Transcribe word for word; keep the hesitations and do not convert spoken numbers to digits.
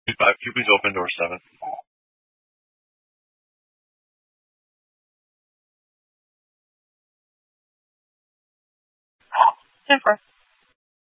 Five, can you please open door seven? Ten four.